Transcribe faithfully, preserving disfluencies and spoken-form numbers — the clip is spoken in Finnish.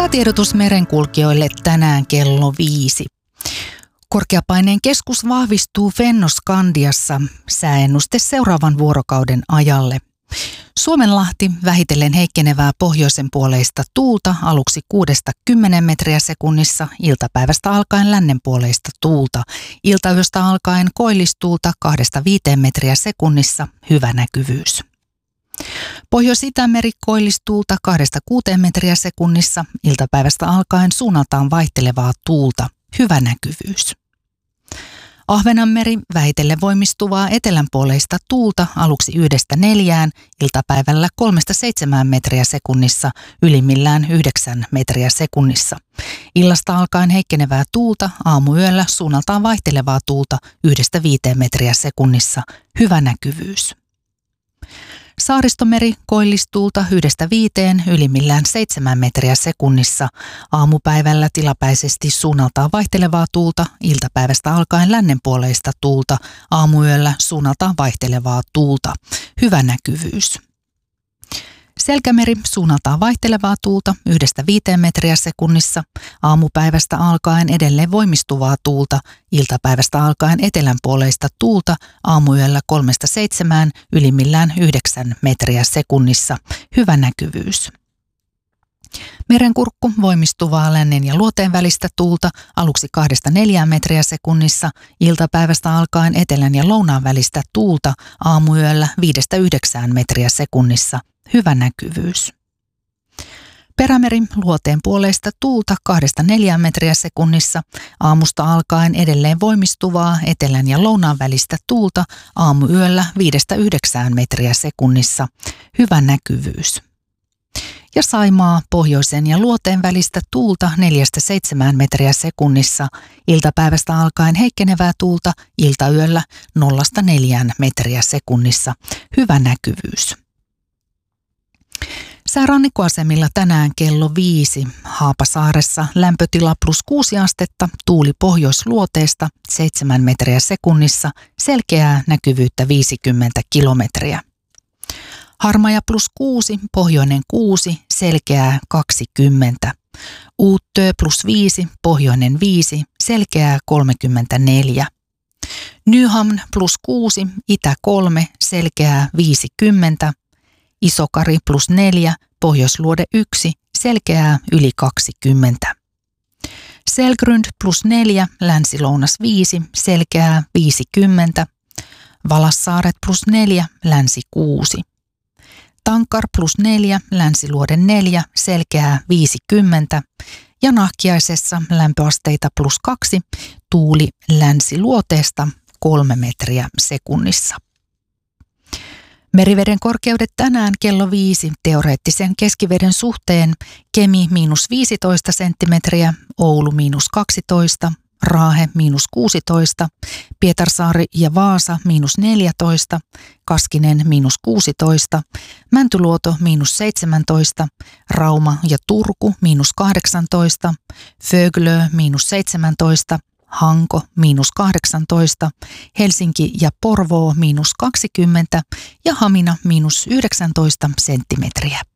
Säätiedotus merenkulkijoille tänään kello viisi. Korkeapaineen keskus vahvistuu Fennoskandiassa. Sääennuste seuraavan vuorokauden ajalle. Suomenlahti vähitellen heikkenevää pohjoisen puoleista tuulta aluksi kuudesta kymmeneen metriä sekunnissa, iltapäivästä alkaen lännenpuoleista tuulta. Iltayöstä alkaen koillistuulta kahdesta viiteen metriä sekunnissa, hyvä näkyvyys. Pohjois-Itämeri koillistuulta kahdesta kuuteen metriä sekunnissa, iltapäivästä alkaen suunnaltaan vaihtelevaa tuulta, hyvä näkyvyys. Ahvenanmeri vähitellen voimistuvaa etelänpuoleista tuulta aluksi yhdestä neljään, iltapäivällä kolmesta seitsemään metriä sekunnissa, ylimmillään yhdeksän metriä sekunnissa. Illasta alkaen heikkenevää tuulta, aamuyöllä suunnaltaan vaihtelevaa tuulta yhdestä viiteen metriä sekunnissa, hyvä näkyvyys. Saaristomeri koillistuulta yhdestä viiteen, ylimmillään seitsemän metriä sekunnissa. Aamupäivällä tilapäisesti suunnaltaan vaihtelevaa tuulta, iltapäivästä alkaen lännenpuoleista tuulta, aamuyöllä suunnaltaan vaihtelevaa tuulta. Hyvä näkyvyys. Selkämeri suunnaltaan vaihtelevaa tuulta yhdestä viiteen metriä sekunnissa, aamupäivästä alkaen edelleen voimistuvaa tuulta, iltapäivästä alkaen etelänpuoleista tuulta, aamuyöllä kolmesta seitsemään, ylimmillään yhdeksän metriä sekunnissa, hyvä näkyvyys. Merenkurkku voimistuvaa lännen ja luoteen välistä tuulta aluksi kahdesta neljään metriä sekunnissa, iltapäivästä alkaen etelän ja lounaan välistä tuulta, aamuyöllä viidestä yhdeksään metriä sekunnissa, hyvä näkyvyys. Perämeri luoteen puoleista tuulta kahdesta neljään metriä sekunnissa, aamusta alkaen edelleen voimistuvaa etelän ja lounaan välistä tuulta, aamuyöllä viidestä yhdeksään metriä sekunnissa, hyvä näkyvyys. Ja Saimaa pohjoisen ja luoteen välistä tuulta neljästä seitsemään metriä sekunnissa, iltapäivästä alkaen heikkenevää tuulta, iltayöllä nollasta neljään metriä sekunnissa, hyvä näkyvyys. Säärannikkoasemilla tänään kello viisi. Haapasaaressa lämpötila plus kuusi astetta, tuuli pohjoisluoteesta seitsemän metriä sekunnissa, selkeää näkyvyyttä viisikymmentä kilometriä. Harmaja plus kuusi, pohjoinen kuusi, selkeää kaksikymmentä. Uuttöö plus viisi, pohjoinen viisi, selkeää kolmekymmentäneljä. Nyhamn plus kuusi, itä kolme, selkeää viisikymmentä. Isokari plus neljä, pohjoisluode yksi, selkeää yli kaksikymmentä. Selgrund plus neljä, länsi-lounas viisi, selkeää viisikymmentä. Valassaaret plus neljä, länsi kuusi. Tankar plus neljä, länsiluode neljä, selkeää viisikymmentä. Ja Nahkiaisessa lämpöasteita plus kaksi, tuuli länsiluoteesta kolme metriä sekunnissa. Meriveden korkeudet tänään kello viisi teoreettisen keskiveden suhteen: Kemi miinus viisitoista senttimetriä, Oulu miinus kaksitoista, Raahe miinus kuusitoista, Pietarsaari ja Vaasa miinus neljätoista, Kaskinen miinus kuusitoista, Mäntyluoto miinus seitsemäntoista, Rauma ja Turku miinus kahdeksantoista, Föglö miinus seitsemäntoista, Hanko miinus kahdeksantoista, Helsinki ja Porvoo miinus kaksikymmentä ja Hamina miinus yhdeksäntoista senttimetriä.